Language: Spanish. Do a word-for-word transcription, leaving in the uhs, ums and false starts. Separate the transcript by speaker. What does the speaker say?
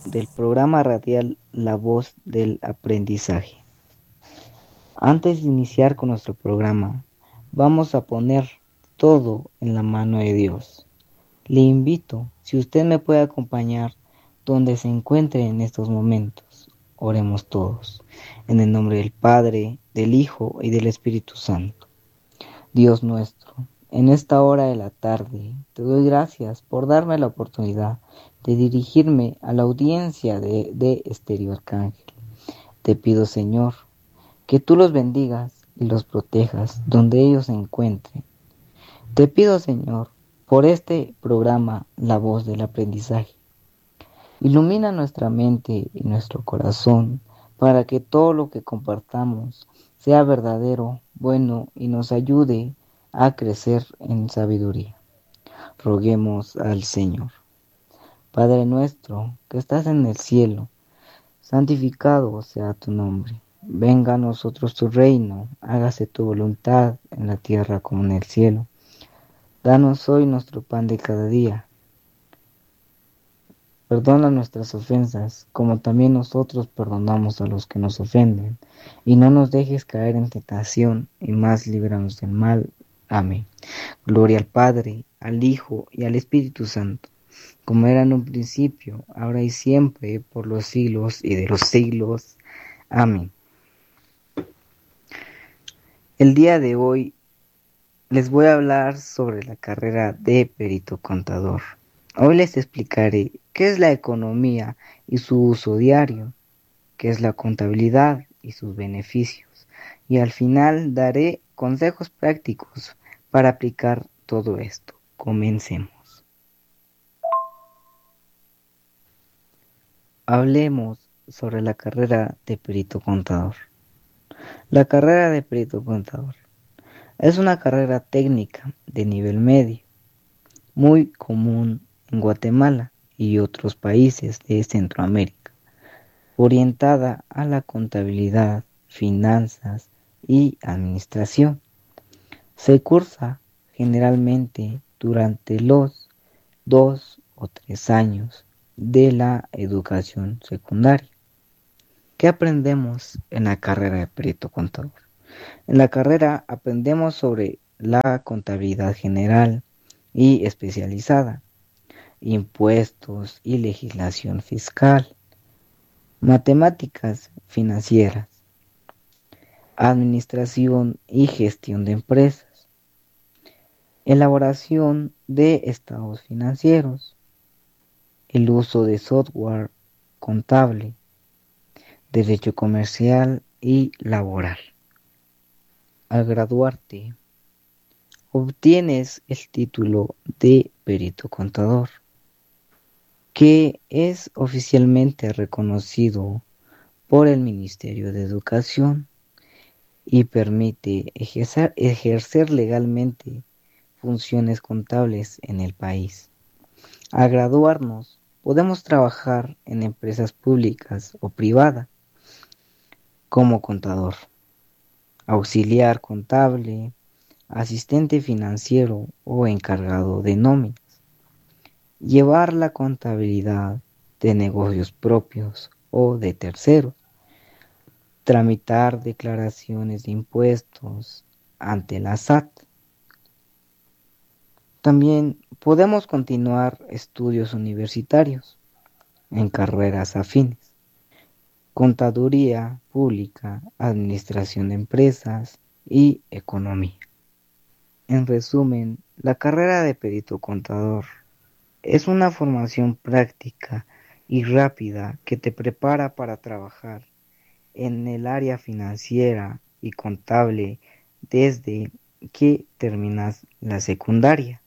Speaker 1: del programa radial La Voz del Aprendizaje. Antes de iniciar con nuestro programa, vamos a poner todo en la mano de Dios. Le invito, si usted me puede acompañar donde se encuentre en estos momentos, oremos todos, en el nombre del Padre, del Hijo y del Espíritu Santo. Dios nuestro, en esta hora de la tarde, te doy gracias por darme la oportunidad de dirigirme a la audiencia de, de Estéreo Arcángel. Te pido, Señor, que tú los bendigas y los protejas donde ellos se encuentren. Te pido, Señor, por este programa La Voz del Aprendizaje. Ilumina nuestra mente y nuestro corazón para que todo lo que compartamos sea verdadero, bueno y nos ayude a crecer en sabiduría. Roguemos al Señor. Padre nuestro que estás en el cielo, santificado sea tu nombre. Venga a nosotros tu reino, hágase tu voluntad en la tierra como en el cielo. Danos hoy nuestro pan de cada día. Perdona nuestras ofensas, como también nosotros perdonamos a los que nos ofenden. Y no nos dejes caer en tentación, y más líbranos del mal. Amén. Gloria al Padre, al Hijo y al Espíritu Santo, como era en un principio, ahora y siempre, por los siglos y de los siglos. Amén. El día de hoy les voy a hablar sobre la carrera de perito contador. Hoy les explicaré qué es la economía y su uso diario, qué es la contabilidad y sus beneficios, y al final daré consejos prácticos para aplicar todo esto. Comencemos. Hablemos sobre la carrera de perito contador. La carrera de perito contador es una carrera técnica de nivel medio, muy común en Guatemala y otros países de Centroamérica, orientada a la contabilidad, finanzas y administración. Se cursa generalmente durante los dos o tres años de la educación secundaria. ¿Qué aprendemos en la carrera de perito contador? En la carrera aprendemos sobre la contabilidad general y especializada, impuestos y legislación fiscal, matemáticas financieras, administración y gestión de empresas, elaboración de estados financieros, el uso de software contable, derecho comercial y laboral. Al graduarte, obtienes el título de perito contador, que es oficialmente reconocido por el Ministerio de Educación y permite ejercer, ejercer legalmente funciones contables en el país. Al graduarnos, podemos trabajar en empresas públicas o privadas como contador, auxiliar contable, asistente financiero o encargado de nóminas. Llevar la contabilidad de negocios propios o de terceros, tramitar declaraciones de impuestos ante la S A T. También podemos continuar estudios universitarios en carreras afines, contaduría pública, administración de empresas y economía. En resumen, la carrera de perito contador es una formación práctica y rápida que te prepara para trabajar en el área financiera y contable desde que terminas la secundaria.